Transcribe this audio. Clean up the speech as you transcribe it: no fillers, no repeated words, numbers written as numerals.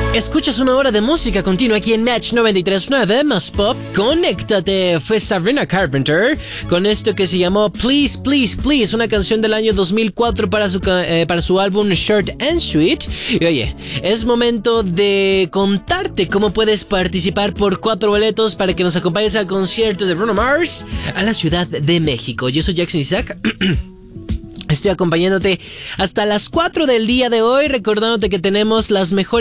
Escuchas una hora de música continua aquí en Match 93.9 más pop. Conéctate. Fue Sabrina Carpenter con esto que se llamó Please, Please, Please, una canción del año 2004 para su álbum Short and Sweet. Y oye, es momento de contarte cómo puedes participar por 4 boletos para que nos acompañes al concierto de Bruno Mars a la Ciudad de México. Yo soy Jackson Isaac. Estoy acompañándote hasta las 4 del día de hoy, recordándote que tenemos las mejores